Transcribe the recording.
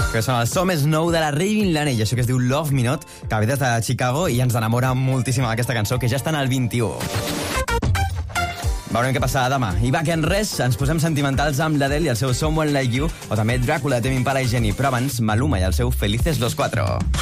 Que són el Some Snow de la Raven Laney, això que es diu Love Me Not, que ve des de Chicago i ens enamora moltíssim aquesta cançó, que ja està en el 21. Veurem què passa demà. I va, que en res, ens posem sentimentals amb l'Adele i el seu Someone Like You, o també Dràcula, Tame Impala i Jenny, però abans Maluma i el seu Felices los Cuatro.